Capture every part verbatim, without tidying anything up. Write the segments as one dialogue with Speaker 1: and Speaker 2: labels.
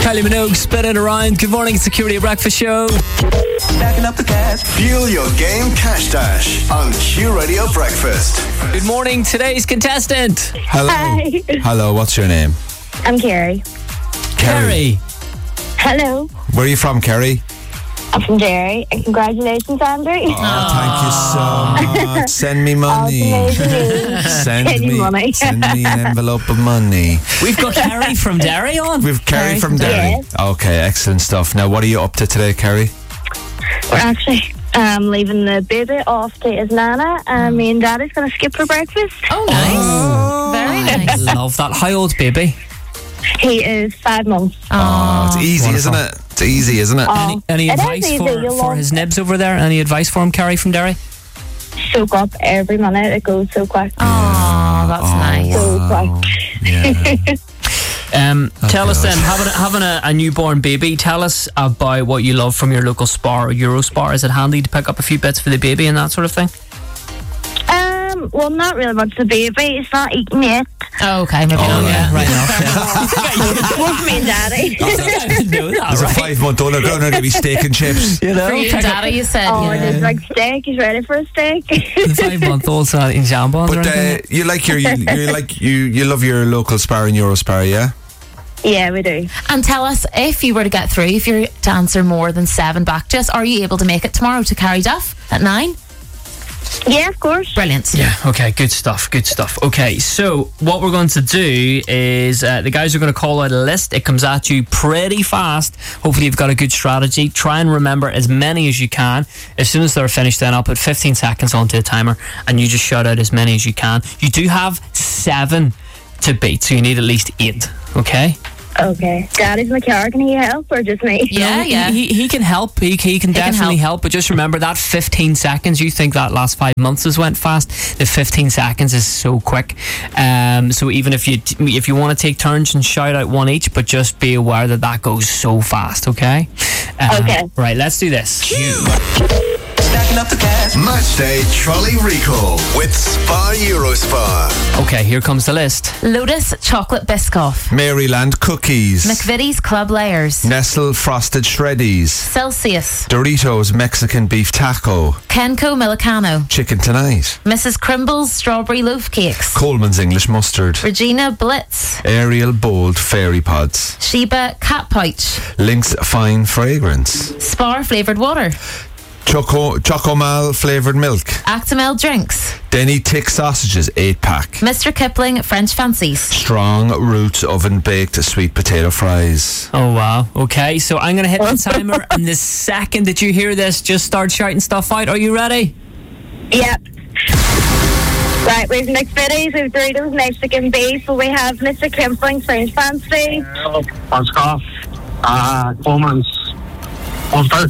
Speaker 1: Kylie Minogue, Spin It Around. Good morning, it's the Q Radio Breakfast Show.
Speaker 2: Backing up the cash. Fuel your game Cash Dash on Q Radio Breakfast.
Speaker 1: Good morning, today's contestant.
Speaker 3: Hello.
Speaker 4: Hi.
Speaker 3: Hello, what's your name?
Speaker 4: I'm Carrie.
Speaker 1: Kerry.
Speaker 4: Hello.
Speaker 3: Where are you from, Kerry?
Speaker 4: I'm from Derry. And congratulations, Andrew.
Speaker 3: Oh, thank you so much. Send me money.
Speaker 4: Send
Speaker 3: Send
Speaker 4: Send you
Speaker 3: me,
Speaker 4: money.
Speaker 3: send me an envelope of money.
Speaker 1: We've got Kerry from Derry on.
Speaker 3: We've Kerry from Derry.
Speaker 4: Yes.
Speaker 3: Okay, excellent stuff. Now, what are you up to today, Kerry?
Speaker 4: We're actually um, leaving the baby off to his nana, and me and Daddy's going to skip for breakfast.
Speaker 5: Oh, nice. Very nice.
Speaker 1: I love that. How old's baby?
Speaker 4: He is five months.
Speaker 3: Oh, it's easy,
Speaker 1: wonderful.
Speaker 3: isn't it? It's easy, isn't it?
Speaker 4: Oh,
Speaker 1: Any, any
Speaker 4: it is
Speaker 1: advice
Speaker 4: easy,
Speaker 1: for,
Speaker 4: you'll
Speaker 1: for
Speaker 4: love
Speaker 1: his nibs over there? Any advice for him, Kerry from Derry?
Speaker 4: Soak up every minute. It goes so quick.
Speaker 5: Oh, that's nice.
Speaker 4: So quick.
Speaker 3: Yeah.
Speaker 1: Um, tell us
Speaker 3: God.
Speaker 1: then, having, a, having a, a newborn baby, tell us about what you love from your local Spar or Eurospar. Is it handy to pick up a few bits for the baby and that sort of thing?
Speaker 4: Um, well, not really much the baby. It's not eating yet.
Speaker 5: Oh, okay, maybe
Speaker 3: Oh,
Speaker 5: not.
Speaker 3: right.
Speaker 5: Yeah.
Speaker 1: Right enough.
Speaker 4: Both me and Daddy.
Speaker 1: I didn't know that,
Speaker 3: There's a
Speaker 1: right?
Speaker 3: five-month-old. They're going to give you steak and chips.
Speaker 1: You know,
Speaker 5: For you and Daddy, you said.
Speaker 4: Oh,
Speaker 5: yeah.
Speaker 4: there's like steak. He's ready for a steak.
Speaker 1: the five-month-old's not eating jambons or
Speaker 3: But
Speaker 1: anything.
Speaker 3: uh, you like your, you, you like you, you love your local Spar and Eurospar, yeah?
Speaker 4: Yeah, we do.
Speaker 5: And tell us, if you were to get through, if you're to answer more than seven back to us, are you able to make it tomorrow to Carry Duff at nine?
Speaker 4: Yeah, of course.
Speaker 5: Brilliant.
Speaker 1: Yeah, okay, good stuff, good stuff. Okay, so what we're going to do is uh, the guys are going to call out a list. It comes at you pretty fast. Hopefully you've got a good strategy. Try and remember as many as you can. As soon as they're finished, then I'll put fifteen seconds onto the timer and you just shout out as many as you can. You do have seven to beat, so you need at least eight, okay?
Speaker 4: Okay. Daddy's in the car. Can he help or just me?
Speaker 5: Yeah,
Speaker 1: he,
Speaker 5: yeah.
Speaker 1: He, he can help. He, he can
Speaker 5: can
Speaker 1: definitely
Speaker 5: help.
Speaker 1: help. But just remember that fifteen seconds. You think that last five months has went fast? The fifteen seconds is so quick. Um, so even if you if you want to take turns and shout out one each, but just be aware that that goes so fast. Okay. Uh,
Speaker 4: Okay.
Speaker 1: Right. Let's do this.
Speaker 2: Stacking up the cash. Match day trolley recall with Spar Eurospar.
Speaker 1: Okay. Here comes the list.
Speaker 5: Lotus Chocolate Biscoff.
Speaker 3: Maryland cookies.
Speaker 5: McVitie's Club Layers.
Speaker 3: Nestle frosted shreddies.
Speaker 5: Celsius.
Speaker 3: Doritos Mexican beef taco.
Speaker 5: Kenco Millicano.
Speaker 3: Chicken tonight.
Speaker 5: Missus Crimble's Strawberry Loaf Cakes.
Speaker 3: Coleman's English mustard.
Speaker 5: Regina Blitz.
Speaker 3: Ariel bold fairy pods.
Speaker 5: Sheba Cat Pouch.
Speaker 3: Lynx fine fragrance.
Speaker 5: Spar Flavoured Water.
Speaker 3: Choco Chocomal flavoured milk.
Speaker 5: Actimel Drinks.
Speaker 3: Denny tick sausages eight pack.
Speaker 5: Mister Kipling French Fancies.
Speaker 3: Strong roots oven baked sweet potato fries.
Speaker 1: Oh wow. Okay. So I'm gonna hit the timer, and the second that you hear this, just start shouting stuff out. Are you ready?
Speaker 4: Yep. Right, we have McVitie's, we have Doritos Mexican beef, we have Mister Kipling French Fancy.
Speaker 6: Oscar, uh, Coleman's Mustard.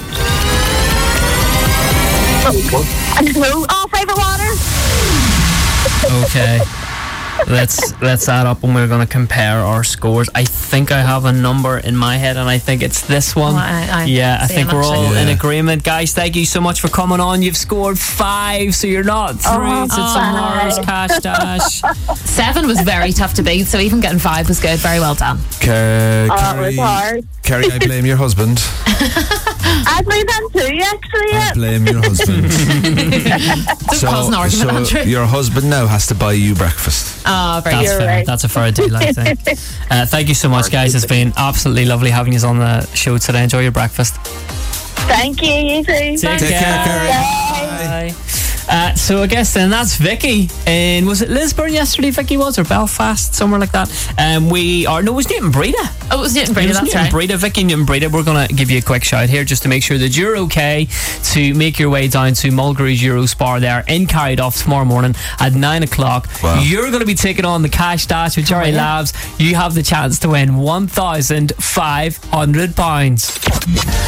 Speaker 4: Oh, oh, favourite water.
Speaker 1: Okay. let's let's add up and we're going to compare our scores. I think I have a number in my head and I think it's this one.
Speaker 5: Oh, I- I
Speaker 1: yeah, I
Speaker 5: see
Speaker 1: think
Speaker 5: him
Speaker 1: we're all
Speaker 5: actually.
Speaker 1: in
Speaker 3: Yeah.
Speaker 1: agreement. Guys, thank you so much for coming on. You've scored five, so you're not through
Speaker 4: Oh,
Speaker 1: to
Speaker 4: oh.
Speaker 1: tomorrow's Cash Dash.
Speaker 5: Seven was very tough to beat, so even getting five was good. Very well done.
Speaker 3: Ca-
Speaker 4: Oh, it was
Speaker 3: Kerry,
Speaker 4: hard.
Speaker 3: Kerry, I blame your husband.
Speaker 4: I believe them too, actually,
Speaker 3: I
Speaker 4: yeah.
Speaker 3: blame your husband.
Speaker 5: Just cause an argument,
Speaker 3: so
Speaker 5: Andrew.
Speaker 3: your husband now has to buy you breakfast.
Speaker 5: Oh, very
Speaker 1: That's
Speaker 5: good.
Speaker 4: You're
Speaker 1: fair.
Speaker 4: right.
Speaker 1: That's a fair deal, I think. Uh, thank you so much, guys. It's been absolutely lovely having you on the show today. Enjoy your breakfast.
Speaker 4: Thank you, you too.
Speaker 1: Take,
Speaker 3: Take care, Kerry.
Speaker 1: Bye. Uh, so I guess then that's Vicky. And was it Lisburn yesterday? Vicky was, or Belfast, somewhere like that. Um, we are no, it was Newton Breda.
Speaker 5: Oh, it was Newton
Speaker 1: It
Speaker 5: Breda,
Speaker 1: was
Speaker 5: that's
Speaker 1: Newton
Speaker 5: right.
Speaker 1: Breda, Vicky Newton Breda. We're going to give you a quick shout here just to make sure that you're okay to make your way down to Mulgrews Eurospar there in Carryduff tomorrow morning at nine o'clock.
Speaker 3: Wow.
Speaker 1: You're going to be taking on the Cash Dash with Jerry
Speaker 5: Oh, yeah.
Speaker 1: Labs. You have the chance to win one thousand five hundred pounds.